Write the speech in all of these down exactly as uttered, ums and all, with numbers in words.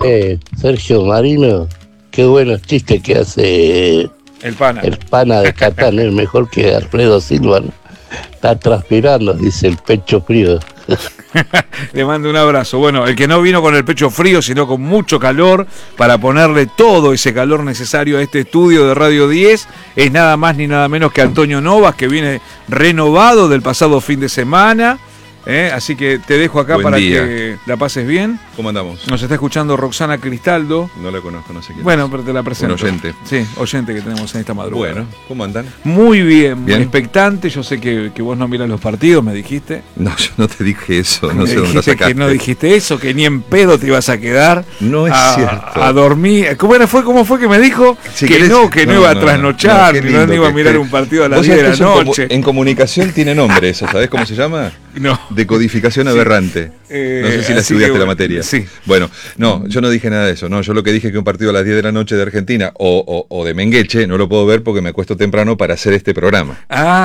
Eh, Sergio Marino, qué buenos chistes que hace el pana. El pana de Catán, es mejor que Alfredo Silva, ¿no? Está transpirando, dice el pecho frío. Le mando un abrazo. Bueno, el que no vino con el pecho frío, sino con mucho calor, para ponerle todo ese calor necesario a este estudio de Radio diez, es nada más ni nada menos que Antonio Novas, que viene renovado del pasado fin de semana. ¿Eh? Así que te dejo acá Buen para día. que la pases bien. ¿Cómo andamos? Nos está escuchando Roxana Cristaldo. No la conozco, no sé quién Bueno, es. pero te la presento. Un oyente. Sí, oyente que tenemos en esta madrugada. Bueno, ¿cómo andan? Muy bien, ¿Bien? expectante. Yo sé que, que vos no miras los partidos, me dijiste. No, yo no te dije eso, no me sé dónde lo dijiste sacaste. que no dijiste eso, que ni en pedo te ibas a quedar. No es a, cierto. A dormir. ¿Cómo era, fue, cómo fue que me dijo? Si que querés, no, que no, no iba no, a trasnochar, no, ni no, no iba a mirar que, un partido a las ¿Vos diez de la sabés que noche. En, en comunicación tiene nombre eso, ¿sabés cómo se llama? No. Decodificación aberrante. Eh, no sé si la estudiaste que, la materia. Sí. Bueno, no, yo no dije nada de eso. No, yo lo que dije que un partido a las diez de la noche de Argentina o, o, o de Mengueche no lo puedo ver porque me acuesto temprano para hacer este programa.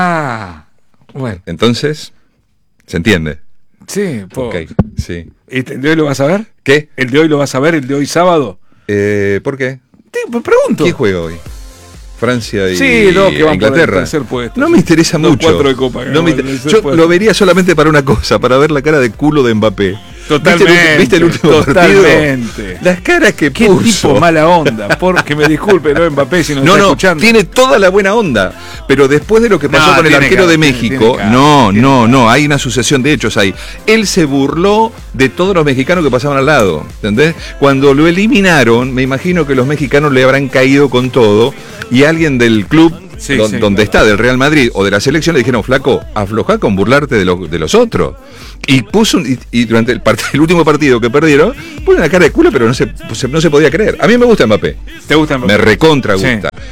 Ah, bueno. Entonces, ¿se entiende? Sí, po. Ok, sí. ¿El de hoy lo vas a ver? ¿Qué? ¿El de hoy lo vas a ver? ¿El de hoy sábado? Eh, ¿Por qué? Te pregunto. ¿Quién juega hoy? Francia y sí, no, que van Inglaterra. Por el tercer puesto. No me interesa Dos, mucho. Cuatro de Copa, no me inter... Yo puesto. Lo vería solamente para una cosa, para ver la cara de culo de Mbappé. Totalmente. ¿Viste el, ¿viste el último totalmente. partido? Las caras que Qué puso. Qué tipo mala onda. Porque me disculpe, no Mbappé, si nos no, está no, escuchando. Tiene toda la buena onda. Pero después de lo que pasó no, con el arquero cara, de México, tiene, tiene no, cara, no, no, hay una sucesión de hechos ahí. Él se burló de todos los mexicanos que pasaban al lado. ¿Entendés? Cuando lo eliminaron, me imagino que los mexicanos le habrán caído con todo y alguien del club. Sí, don, sí, donde claro. está, del Real Madrid o de la selección, le dijeron, flaco, aflojá con burlarte de, lo, de los otros. Y puso un, y, y durante el, part- el último partido que perdieron, puso una cara de culo, pero no se, no se podía creer. A mí me gusta Mbappé. ¿Te gusta Mbappé? Me recontra gusta. Sí.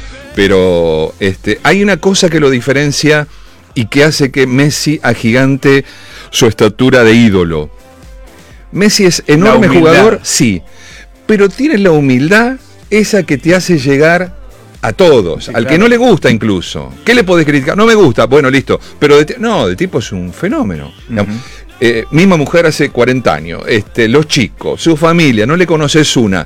Pero este, hay una cosa que lo diferencia y que hace que Messi agigante su estatura de ídolo. Messi es enorme jugador, sí, pero tiene la humildad esa que te hace llegar a todos, sí, al claro. que no le gusta incluso. ¿Qué le podés criticar? No me gusta, bueno, listo. Pero de t- no, de tipo es un fenómeno. Uh-huh. Eh, misma mujer hace cuarenta años, este, los chicos, su familia, no le conoces una.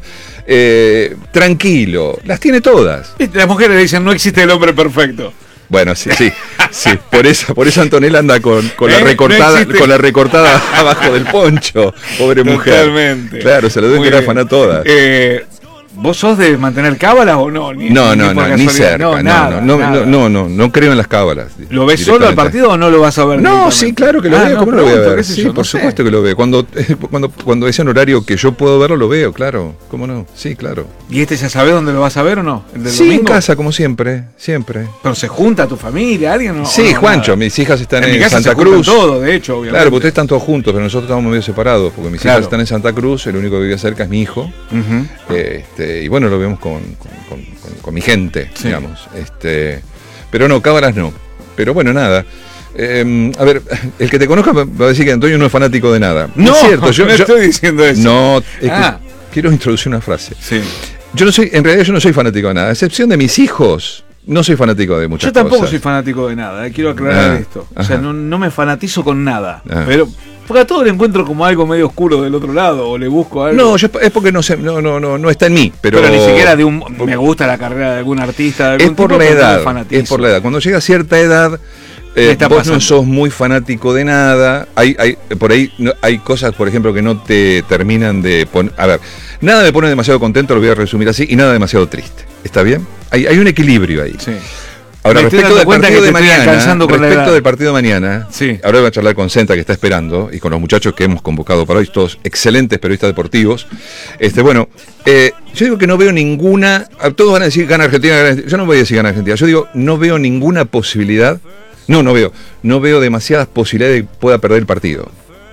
Eh, tranquilo, las tiene todas. Las mujeres le dicen, no existe el hombre perfecto. Bueno, sí, sí, sí. Por eso, por eso Antonella anda con, con ¿Eh? la recortada, no con la recortada abajo del poncho. Pobre mujer. Totalmente. Claro, se lo deben querer afanar todas. Eh, ¿Vos sos de mantener cábalas o no? Ni, no, no, ni, no, ni cerca. No, nada, no, no, nada. no, no, no, no creo en las cábalas. ¿Lo ves solo al partido o no lo vas a ver? No, sí, claro que lo ah, veo. No, ¿Cómo no lo voy a ver? Sí, Sí, yo, por no supuesto sé. que lo veo. Cuando, cuando, cuando es en horario que yo puedo verlo, lo veo, claro. ¿Cómo no? Sí, claro. ¿Y este ya sabés dónde lo vas a ver o no? ¿El del sí, domingo? en casa, como siempre, siempre. ¿Pero se junta tu familia, alguien? No, sí, no, Juancho, nada. mis hijas están en, en, en Santa se Cruz. todo, de hecho, obviamente. Claro, porque ustedes están todos juntos, pero nosotros estamos medio separados, porque mis claro. hijas están en Santa Cruz, el único que vive cerca es mi hijo. Uh-huh. Este, y bueno, lo vemos con, con, con, con, con mi gente, sí. digamos. Este, pero no, cábalas no. Pero bueno, nada. Eh, a ver, el que te conozca va a decir que Antonio no es fanático de nada. No, es cierto, yo, no yo estoy diciendo eso. No, es ah. que quiero introducir una frase. Sí. Yo no soy, en realidad yo no soy fanático de nada, a excepción de mis hijos. No soy fanático de muchas cosas. Yo tampoco cosas. soy fanático de nada, eh, quiero aclarar ah, esto. Ajá. O sea, no, no me fanatizo con nada. Ah. Pero porque a todo le encuentro como algo medio oscuro del otro lado, o le busco algo. No, yo, es porque no sé, no, no, no, no está en mí. Pero, pero ni siquiera de un. Me gusta la carrera de algún artista. De algún es por tipo, la edad. No es por la edad. Cuando llega a cierta edad. Eh, vos pasando? No sos muy fanático de nada. Hay, hay, por ahí no, hay cosas, por ejemplo, que no te terminan de poner. A ver, nada me pone demasiado contento, lo voy a resumir así, y nada demasiado triste. ¿Está bien? Hay, hay un equilibrio ahí. Sí. Ahora, me respecto del partido de mañana, con respecto del partido de mañana, sí. ahora voy a charlar con Senta, que está esperando, y con los muchachos que hemos convocado para hoy, todos excelentes periodistas deportivos. Este, bueno, eh, yo digo que no veo ninguna, todos van a decir gana Argentina, gana Argentina. Yo no voy a decir gana Argentina, yo digo no veo ninguna posibilidad, no, no veo, no veo demasiadas posibilidades de que pueda perder el partido.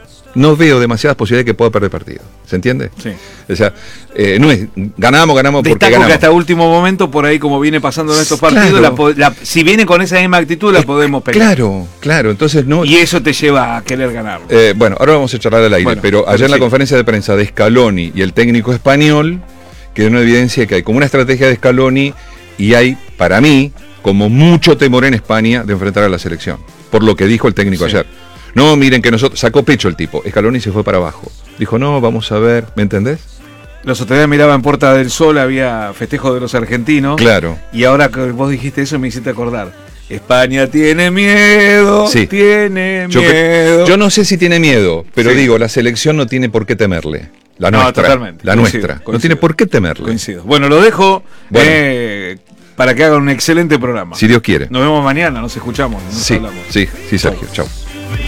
No veo demasiadas posibilidades de que pueda perder el partido. ¿Se entiende? Sí. O sea, eh, no es ganamos, ganamos porque Destaco ganamos. que hasta último momento, por ahí como viene pasando en estos partidos, claro. la, la, si viene con esa misma actitud, la es, podemos pelear. Claro, claro. Entonces no. Y eso te lleva a querer ganar. Eh, bueno, ahora vamos a charlar al aire. Bueno, pero ayer pero en la sí. conferencia de prensa de Scaloni y el técnico español quedó una evidencia que hay como una estrategia de Scaloni y hay, para mí, como mucho temor en España de enfrentar a la selección. Por lo que dijo el técnico sí. ayer. No, miren que nosotros... Sacó pecho el tipo. Scaloni se fue para abajo. Dijo, no, vamos a ver. ¿Me entendés? Los otros días miraba en Puerta del Sol, había festejo de los argentinos. Claro. Y ahora que vos dijiste eso me hiciste acordar. España tiene miedo, Sí. tiene Yo, miedo. yo no sé si tiene miedo, pero Sí. digo, la selección no tiene por qué temerle. La No, nuestra. totalmente. La Coincido, nuestra. No coincido. tiene por qué temerle. Coincido. Bueno, lo dejo Bueno. eh, para que hagan un excelente programa. Si Dios quiere. Nos vemos mañana, nos escuchamos, nos Sí, hablamos. sí, sí, Sergio. Chao.